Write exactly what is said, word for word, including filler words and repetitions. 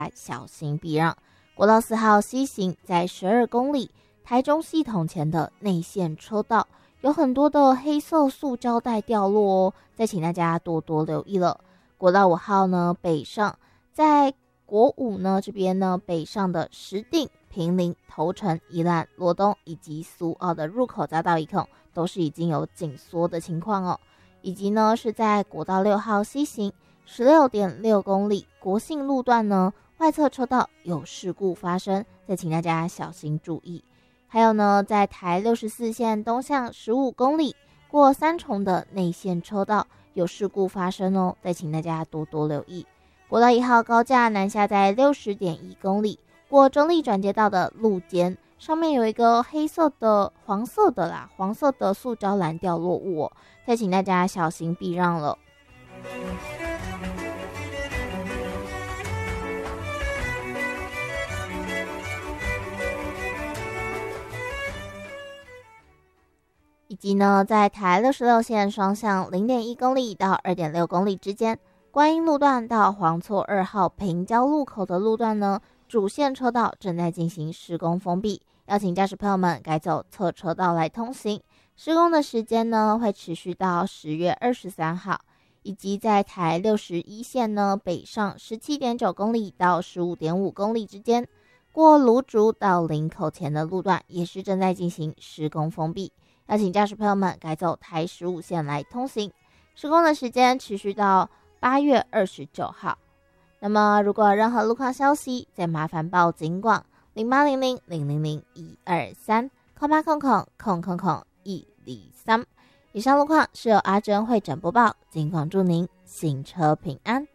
小心避让。国道四号西行在十二公里台中系统前的内线车道有很多的黑色塑胶袋掉落哦，再请大家多多留意了。国道五号呢北上，在国五呢这边呢北上的石碇、坪林、头城、宜兰、罗东以及苏澳的入口匝道一孔都是已经有紧缩的情况哦，以及呢是在国道六号西行 十六点六公里国信路段呢外侧车道有事故发生，再请大家小心注意。还有呢，在台六十四线东向十五公里过三重的内线车道有事故发生哦，再请大家多多留意。国道一号高架南下在六十点一公里过中立转接道的路肩，上面有一个黑色的黄色的啦黄色的塑胶篮掉落物哦，再请大家小心避让了。以及呢，在台六十六线双向 零点一公里到 二点六公里之间，观音路段到黄厝二号平交路口的路段呢，主线车道正在进行施工封闭，邀请驾驶朋友们改走侧车道来通行。施工的时间呢，会持续到十月二十三号。以及在台六十一线呢，北上 十七点九公里到 十五点五公里之间，过芦竹到林口前的路段也是正在进行施工封闭。邀请驾驶朋友们改走台十五线来通行，施工的时间持续到八月二十九号。那么如果有任何路况消息，再麻烦报警广零八零零零零零一二三空八空空空空空一零三。以上路况是由阿珍会诊播报，警广祝您行车平安。